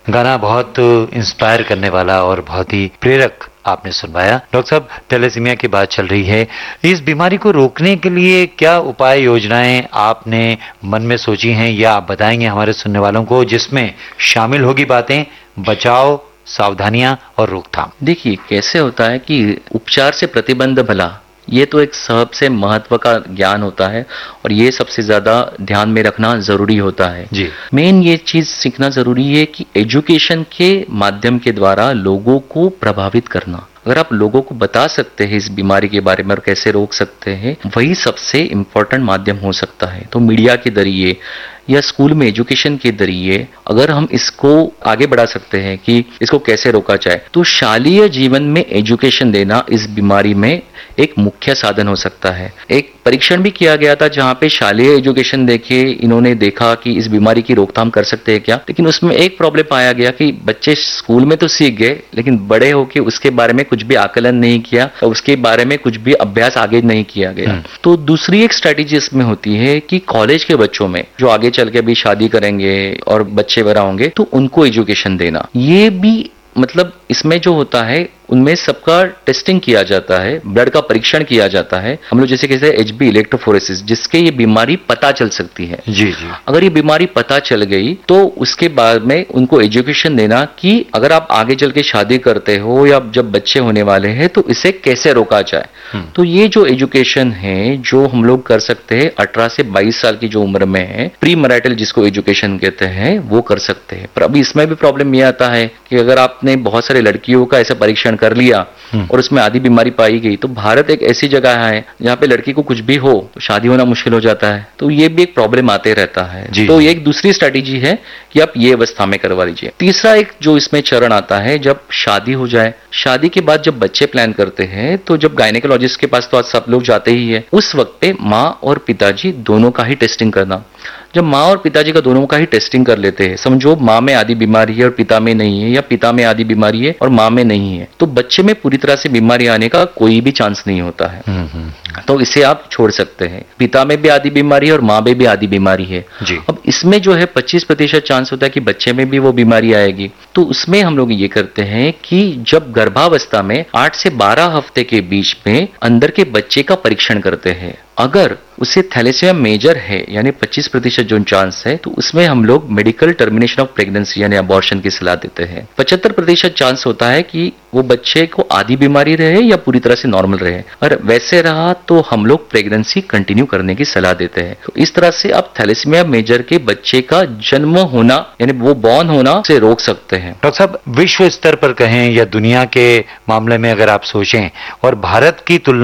गाना बहुत इंस्पायर करने वाला और बहुत ही प्रेरक आपने सुनवाया। डॉक्टर साहब, थैलेसीमिया की बात चल रही है, इस बीमारी को रोकने के लिए क्या उपाय योजनाएं आपने मन में सोची हैं या आप बताएंगे हमारे सुनने वालों को, जिसमें शामिल होगी बातें बचाव, सावधानियां और रोकथाम? देखिए, कैसे होता है कि उपचार से प्रतिबंध भला, ये तो एक सबसे महत्व का ज्ञान होता है और ये सबसे ज्यादा ध्यान में रखना जरूरी होता है जी। मेन ये चीज सीखना जरूरी है कि एजुकेशन के माध्यम के द्वारा लोगों को प्रभावित करना। अगर आप लोगों को बता सकते हैं इस बीमारी के बारे में और कैसे रोक सकते हैं, वही सबसे इम्पोर्टेंट माध्यम हो सकता है। तो मीडिया के जरिए या स्कूल में एजुकेशन के जरिए अगर हम इसको आगे बढ़ा सकते हैं कि इसको कैसे रोका जाए, तो शालेय जीवन में एजुकेशन देना इस बीमारी में एक मुख्य साधन हो सकता है। एक परीक्षण भी किया गया था जहां पे शालेय एजुकेशन देखे इन्होंने देखा कि इस बीमारी की रोकथाम कर सकते हैं क्या, लेकिन उसमें एक प्रॉब्लम पाया गया कि बच्चे स्कूल में तो सीख गए लेकिन बड़े होके उसके बारे में कुछ भी आकलन नहीं किया और उसके बारे में कुछ भी अभ्यास आगे नहीं किया गया। तो दूसरी एक स्ट्रैटेजी इसमें होती है कि कॉलेज के बच्चों में जो आगे चल के भी शादी करेंगे और बच्चे बड़ा होंगे तो उनको एजुकेशन देना, ये भी मतलब इसमें जो होता है उनमें सबका टेस्टिंग किया जाता है, ब्लड का परीक्षण किया जाता है। हम लोग जैसे कहते हैं एचबी इलेक्ट्रोफोरेसिस, जिसके ये बीमारी पता चल सकती है। जी जी। अगर ये बीमारी पता चल गई तो उसके बाद में उनको एजुकेशन देना कि अगर आप आगे चल के शादी करते हो या जब बच्चे होने वाले हैं तो इसे कैसे रोका जाए। तो ये जो एजुकेशन है जो हम लोग कर सकते हैं 18 से 22 साल की जो उम्र में है, प्री मैरिटल जिसको एजुकेशन कहते हैं, वो कर सकते हैं। पर अभी इसमें भी प्रॉब्लम ये आता है कि अगर आपने बहुत सारे लड़कियों का ऐसा परीक्षण कर लिया और उसमें आधी बीमारी पाई गई, तो भारत एक ऐसी जगह है जहां पे लड़की को कुछ भी हो तो शादी होना मुश्किल हो जाता है। तो ये भी एक प्रॉब्लम आते रहता है। तो ये एक दूसरी स्ट्रैटेजी है कि आप ये अवस्था में करवा लीजिए। तीसरा एक जो इसमें चरण आता है जब शादी हो जाए, शादी के बाद जब बच्चे प्लान करते हैं तो जब गायनेकोलॉजिस्ट के पास तो आज सब लोग जाते ही है, उस वक्त पे माँ और पिताजी दोनों का ही टेस्टिंग करना। जब माँ और पिताजी का दोनों का ही टेस्टिंग कर लेते हैं, समझो माँ में आधी बीमारी है और पिता में नहीं है, या पिता में आधी बीमारी है और माँ में नहीं है, तो बच्चे में पूरी तरह से बीमारी आने का कोई भी चांस नहीं होता है। तो इसे आप छोड़ सकते हैं। पिता में भी आधी बीमारी है और माँ में भी आधी बीमारी है। अब इसमें जो है 25% चांस होता है कि बच्चे में भी वो बीमारी आएगी। तो उसमें हम लोग ये करते हैं कि जब गर्भावस्था में 8 से 12 हफ्ते के बीच में अंदर के बच्चे का परीक्षण करते हैं। अगर उसे थैलेसीमिया मेजर है यानी 25% जो चांस है, तो उसमें हम लोग मेडिकल टर्मिनेशन ऑफ प्रेगनेंसी यानी अबॉर्शन की सलाह देते हैं। 75% चांस होता है कि वो बच्चे को आधी बीमारी रहे या पूरी तरह से नॉर्मल रहे, और वैसे रहा तो हम लोग प्रेगनेंसी कंटिन्यू करने की सलाह देते हैं। तो इस तरह से आप थैलेसीमिया मेजर के बच्चे का जन्म होना यानी वो बॉर्न होना से रोक सकते हैं। डॉक्टर साहब, विश्व स्तर पर कहें या दुनिया के मामले में अगर आप सोचें और भारत की तुलना